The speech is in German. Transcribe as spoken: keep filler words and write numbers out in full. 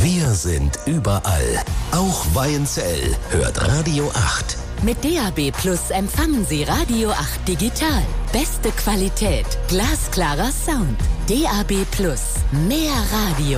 Wir sind überall. Auch Weinzell hört Radio acht. Mit D A B Plus empfangen Sie Radio acht digital. Beste Qualität, glasklarer Sound. D A B Plus, mehr Radio.